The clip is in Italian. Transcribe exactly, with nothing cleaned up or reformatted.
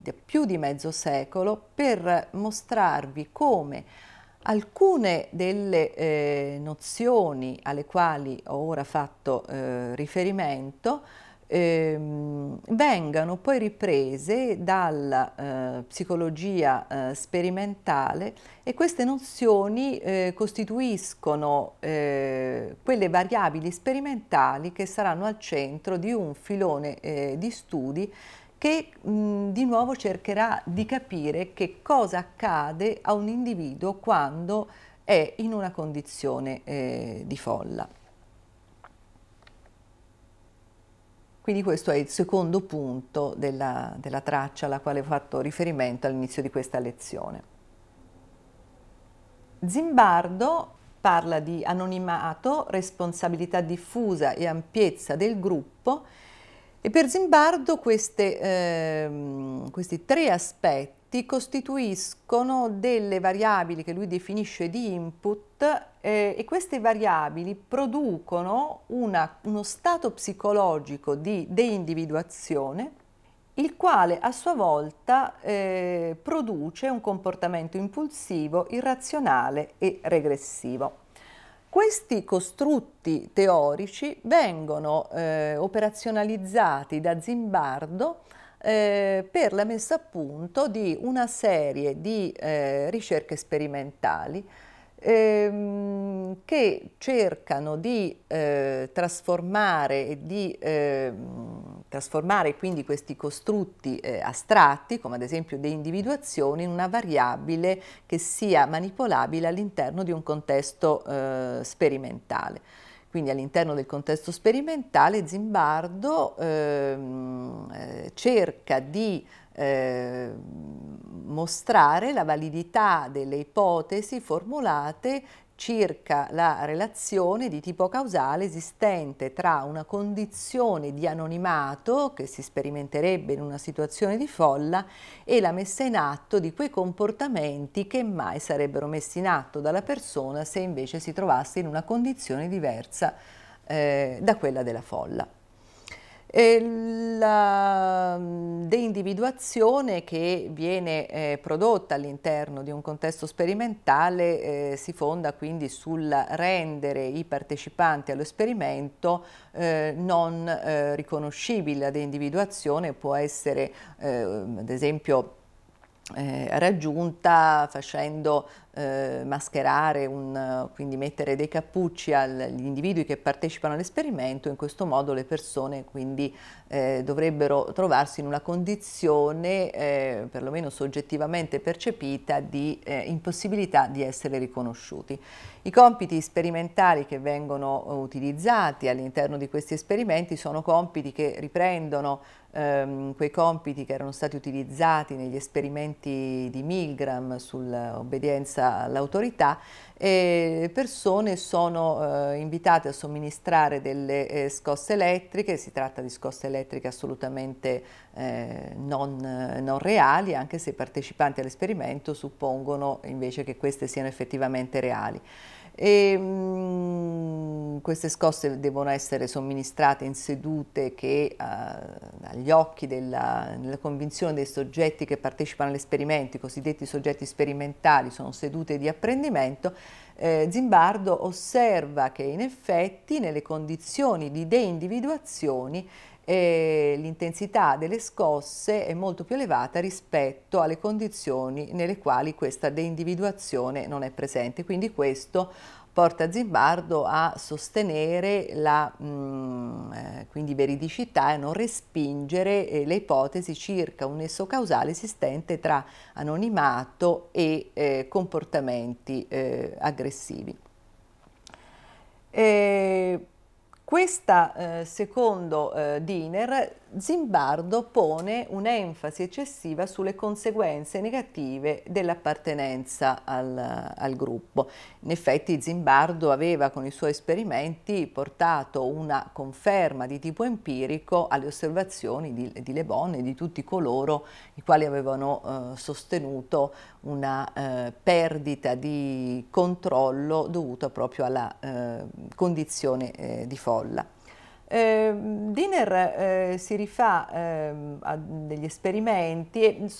di più di mezzo secolo per mostrarvi come alcune delle eh, nozioni alle quali ho ora fatto eh, riferimento ehm, vengano poi riprese dalla eh, psicologia eh, sperimentale, e queste nozioni eh, costituiscono eh, quelle variabili sperimentali che saranno al centro di un filone eh, di studi che mh, di nuovo cercherà di capire che cosa accade a un individuo quando è in una condizione eh, di folla. Quindi questo è il secondo punto della, della traccia alla quale ho fatto riferimento all'inizio di questa lezione. Zimbardo parla di anonimato, responsabilità diffusa e ampiezza del gruppo, e per Zimbardo queste, ehm, questi tre aspetti costituiscono delle variabili che lui definisce di input eh, e queste variabili producono una, uno stato psicologico di deindividuazione, il quale a sua volta eh, produce un comportamento impulsivo, irrazionale e regressivo. Questi costrutti teorici vengono eh, operazionalizzati da Zimbardo eh, per la messa a punto di una serie di eh, ricerche sperimentali ehm, che cercano di eh, trasformare e di eh, trasformare quindi questi costrutti eh, astratti, come ad esempio deindividuazione, in una variabile che sia manipolabile all'interno di un contesto eh, sperimentale. Quindi all'interno del contesto sperimentale Zimbardo ehm, eh, cerca di eh, mostrare la validità delle ipotesi formulate circa la relazione di tipo causale esistente tra una condizione di anonimato che si sperimenterebbe in una situazione di folla e la messa in atto di quei comportamenti che mai sarebbero messi in atto dalla persona se invece si trovasse in una condizione diversa eh, da quella della folla. E la deindividuazione che viene eh, prodotta all'interno di un contesto sperimentale eh, si fonda quindi sul rendere i partecipanti allo esperimento eh, non eh, riconoscibili. La deindividuazione può essere eh, ad esempio eh, raggiunta facendo eh, mascherare, un, quindi mettere dei cappucci agli individui che partecipano all'esperimento. In questo modo le persone quindi eh, dovrebbero trovarsi in una condizione eh, perlomeno soggettivamente percepita di eh, impossibilità di essere riconosciuti. I compiti sperimentali che vengono utilizzati all'interno di questi esperimenti sono compiti che riprendono ehm, quei compiti che erano stati utilizzati negli esperimenti di Milgram sull'obbedienza all'autorità. E persone sono eh, invitate a somministrare delle eh, scosse elettriche. Si tratta di scosse elettriche assolutamente eh, non, non reali, anche se i partecipanti all'esperimento suppongono invece che queste siano effettivamente reali. E, mh, queste scosse devono essere somministrate in sedute che eh, agli occhi della, della convinzione dei soggetti che partecipano all'esperimento, i cosiddetti soggetti sperimentali, sono sedute di apprendimento. eh, Zimbardo osserva che in effetti nelle condizioni di deindividuazione e l'intensità delle scosse è molto più elevata rispetto alle condizioni nelle quali questa deindividuazione non è presente. Quindi questo porta Zimbardo a sostenere la mh, eh, quindi veridicità e non respingere eh, le ipotesi circa un nesso causale esistente tra anonimato e eh, comportamenti eh, aggressivi. E questa, eh, secondo eh, Diener, Zimbardo pone un'enfasi eccessiva sulle conseguenze negative dell'appartenenza al, al gruppo. In effetti Zimbardo aveva con i suoi esperimenti portato una conferma di tipo empirico alle osservazioni di, di Le Bon e di tutti coloro i quali avevano eh, sostenuto una eh, perdita di controllo dovuta proprio alla eh, condizione eh, di folla. Eh, Diner eh, si rifà eh, a degli esperimenti e